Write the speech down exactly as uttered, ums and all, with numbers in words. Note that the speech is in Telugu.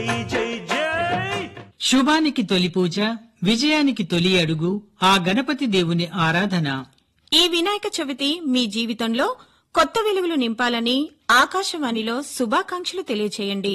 శుభానికి తొలి పూజ, విజయానికి తొలి అడుగు ఆ గణపతి దేవుని ఆరాధన. ఈ వినాయక చవితి మీ జీవితంలో కొత్త వెలుగులు నింపాలని ఆకాశవాణిలో శుభాకాంక్షలు తెలియచేయండి.